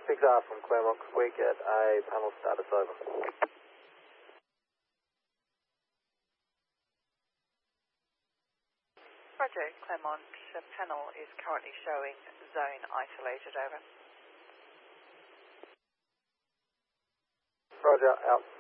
6R from Claremont, could we get a panel status over? Roger, Claremont panel is currently showing zone isolated, over. Roger, out.